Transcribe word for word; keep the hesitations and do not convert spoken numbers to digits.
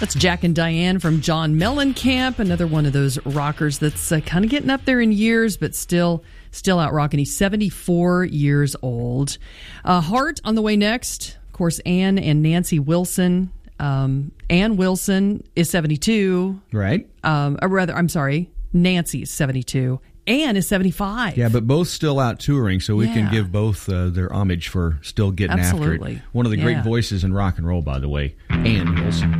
That's Jack and Diane from John Mellencamp, another one of those rockers that's uh, kind of getting up there in years, but still still out rocking. He's seventy-four years old. Uh, Heart on the way next. Of course, Ann and Nancy Wilson. Um, Ann Wilson is seventy-two. Right. Um, or rather, I'm sorry, Nancy is seventy-two. Ann is seventy-five. Yeah, but both still out touring, so we Yeah. can give both uh, their homage for still getting Absolutely. after it. One of the great Yeah. voices in rock and roll, by the way, Ann Wilson.